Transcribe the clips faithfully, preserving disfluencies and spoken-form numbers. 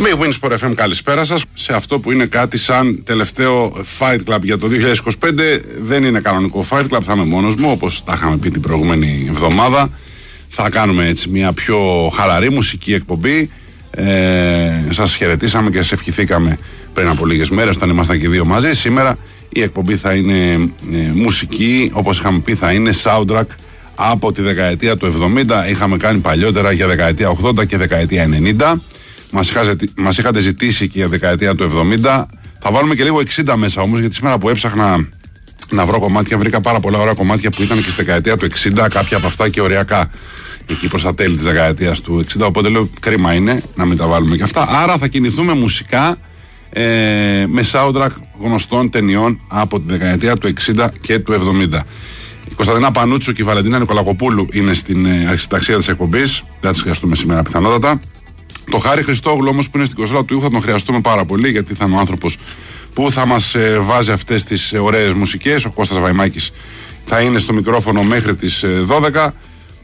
Με Winsport εφ εμ, καλησπέρα σας. Σε αυτό που είναι κάτι σαν τελευταίο Fight Club για το δύο χιλιάδες είκοσι πέντε, δεν είναι κανονικό Fight Club, θα είμαι μόνος μου, όπως τα είχαμε πει την προηγούμενη εβδομάδα. Θα κάνουμε έτσι μια πιο χαλαρή μουσική εκπομπή. Ε, σας χαιρετήσαμε και σας ευχηθήκαμε πριν από λίγες μέρες, όταν ήμασταν και δύο μαζί. Σήμερα η εκπομπή θα είναι ε, μουσική, όπως είχαμε πει, θα είναι soundtrack από τη δεκαετία του εβδομήντα. Είχαμε κάνει παλιότερα για δεκαετία ογδόντα και δεκαετία ενενήντα. Μας, είχα, μας είχατε ζητήσει και για δεκαετία του εβδομήντα. Θα βάλουμε και λίγο εξήντα μέσα όμως, γιατί σήμερα που έψαχνα να βρω κομμάτια, βρήκα πάρα πολλά ωραία κομμάτια που ήταν και στη δεκαετία του εξήντα, κάποια από αυτά και ωριακά εκεί προς τα τέλη της δεκαετίας του εξήντα. Οπότε λέω κρίμα είναι να μην τα βάλουμε και αυτά. Άρα θα κινηθούμε μουσικά ε, με soundtrack γνωστών ταινιών από τη δεκαετία του εξήντα και του εβδομήντα. Η Κωνσταντίνα Πανούτσου και η Βαλεντίνα Νικολακοπούλου είναι στην ε, αρχιταξία της εκπομπής. Δεν θα τις χρειαστούμε σήμερα πιθανότατα. Το Χάρη Χριστόγλου όμως που είναι στην κονσόλα του ήχου θα τον χρειαστούμε πάρα πολύ, γιατί θα είναι ο άνθρωπος που θα μας ε, βάζει αυτές τις ε, ωραίες μουσικές. Ο Κώστας Βαϊμάκης θα είναι στο μικρόφωνο μέχρι τις ε, δώδεκα.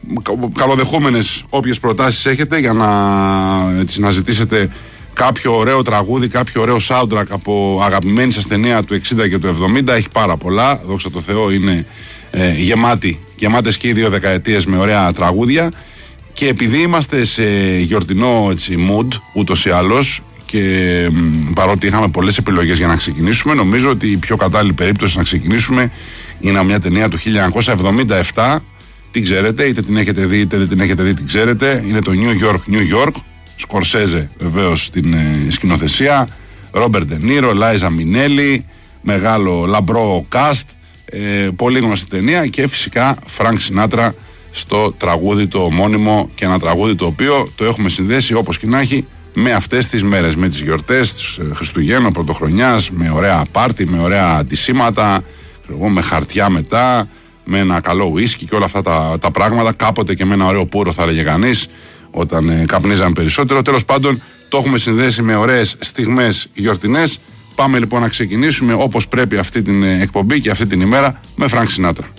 Καλοδεχόμενες όποιες προτάσεις έχετε για να, έτσι, να ζητήσετε κάποιο ωραίο τραγούδι, κάποιο ωραίο soundtrack από αγαπημένη σας ταινία του εξήντα και του εβδομήντα. Έχει πάρα πολλά, δόξα τω Θεώ, είναι ε, γεμάτη, γεμάτες και οι δύο δεκαετίες με ωραία τραγούδια. Και επειδή είμαστε σε γιορτινό έτσι, mood ούτως ή άλλως, και μ, παρότι είχαμε πολλές επιλογές για να ξεκινήσουμε, νομίζω ότι η πιο κατάλληλη περίπτωση να ξεκινήσουμε είναι μια ταινία του χίλια εννιακόσια εβδομήντα επτά. Την ξέρετε, είτε την έχετε δει είτε δεν την έχετε δει, την ξέρετε. Είναι το New York, New York. Σκορσέζε βεβαίως στην ε, σκηνοθεσία. Ρόμπερτ Ντενίρο, Λάιζα Μινέλη, μεγάλο λαμπρό cast. Ε, πολύ γνωστή ταινία και φυσικά Φρανκ Σινάτρα στο τραγούδι το ομώνυμο, και ένα τραγούδι το οποίο το έχουμε συνδέσει όπως και να έχει με αυτές τις μέρες, με τις γιορτές της Χριστουγέννων, Πρωτοχρονιάς, με ωραία πάρτι, με ωραία αντισήματα, με χαρτιά μετά, με ένα καλό ουίσκι και όλα αυτά τα, τα πράγματα. Κάποτε και με ένα ωραίο πούρο, θα έλεγε κανείς, όταν ε, καπνίζαμε περισσότερο. Τέλος πάντων, το έχουμε συνδέσει με ωραίες στιγμές γιορτινές. Πάμε λοιπόν να ξεκινήσουμε όπως πρέπει αυτή την ε, εκπομπή και αυτή την ημέρα με Φρανκ Σινάτρα.